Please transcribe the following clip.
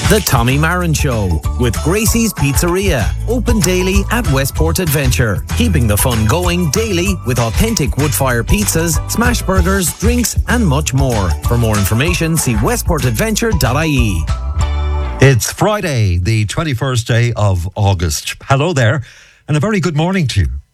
The Tommy Marin Show with Gracie's Pizzeria. Open daily at Westport Adventure. Keeping the fun going daily with authentic wood-fire pizzas, smash burgers, drinks and much more. For more information, see westportadventure.ie. It's Friday, the 21st day of August. Hello there and a very good morning to you.